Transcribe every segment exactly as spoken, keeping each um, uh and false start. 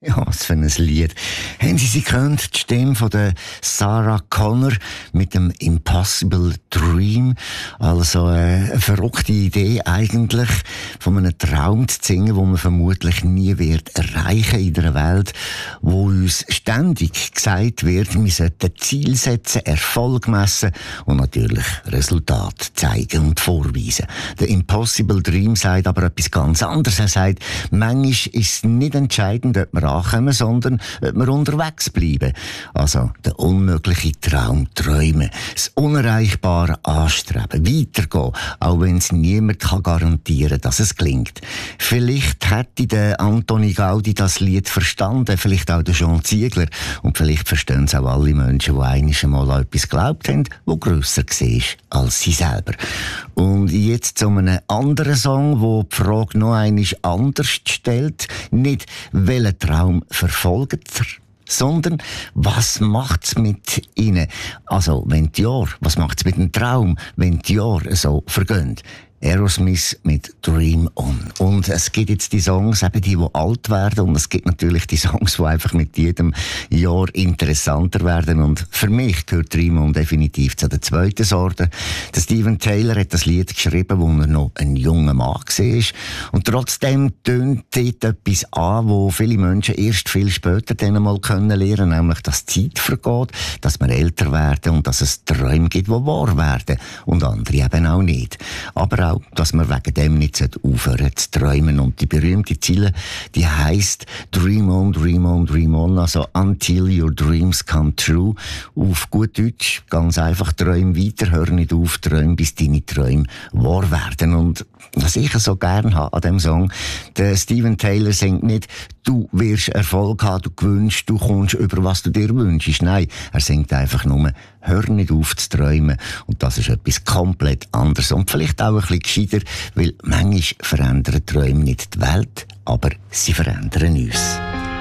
Ja, was für ein Lied. Haben Sie sie gehört? Die Stimme von der Sarah Connor mit dem Impossible Dream. Also äh, eine verrückte Idee eigentlich, von einem Traum zu singen, den man vermutlich nie wird erreichen in einer Welt, wo uns ständig gesagt wird, wir sollten Ziel setzen, Erfolg messen und natürlich Resultat zeigen und vorweisen. Der Impossible Dream sagt aber etwas ganz anderes. Er sagt, manchmal ist es nicht entscheidend, ob wir ankommen, sondern ob wir unterwegs bleiben. Also der unmögliche Traum träumen, das Unerreichbare anstreben, weitergehen, auch wenn es niemand kann garantieren, dass es gelingt. Vielleicht hätte der Antoni Gaudi das Lied verstanden, vielleicht auch der Jean Ziegler, und vielleicht verstehen es auch alle Menschen, die einmal an etwas geglaubt haben, das grösser war als sie selber. Und jetzt zu einem anderen Song, wo die Frage noch einmal anders stellt, nicht welchen Traum verfolgt er, sondern was macht's mit ihnen? Also, wenn die Jahre, was macht's mit dem Traum, wenn die Jahre so vergehen? Aerosmith mit Dream On. Und es gibt jetzt die Songs, eben die, die alt werden, und es gibt natürlich die Songs, die einfach mit jedem Jahr interessanter werden. Und für mich gehört Dream On definitiv zu der zweiten Sorte. Der Steven Tyler hat das Lied geschrieben, wo er noch ein junger Mann war. Und trotzdem tönt dort etwas an, wo viele Menschen erst viel später dann mal können lernen, nämlich, dass die Zeit vergeht, dass wir älter werden und dass es Träume gibt, die wahr werden. Und andere eben auch nicht. Aber auch, dass man wegen dem nicht aufhören zu träumen. Und die berühmte Ziele, die heisst Dream on, Dream on, Dream on, also Until your dreams come true. Auf gut Deutsch, ganz einfach, träum weiter, hör nicht auf, träum, bis deine Träume wahr werden. Und was ich so gerne habe an diesem Song, der Steven Tyler singt nicht, du wirst Erfolg haben, du gewünscht, du kommst über was du dir wünschst. Nein, er singt einfach nur, hör nicht auf zu träumen. Und das ist etwas komplett anderes. Und vielleicht auch ein bisschen gescheiter, weil manchmal verändern Träume nicht die Welt, aber sie verändern uns.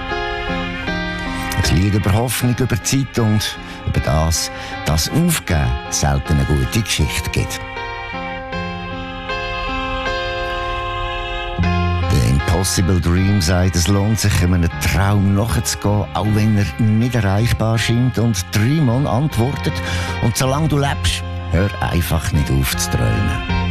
Es liegt über Hoffnung, über Zeit und über das, dass Aufgeben selten eine gute Geschichte gibt. Impossible Dream sagt, es lohnt sich, einem Traum nachzugehen, auch wenn er nicht erreichbar scheint. Und Dream On antwortet, und solange du lebst, hör einfach nicht auf zu träumen.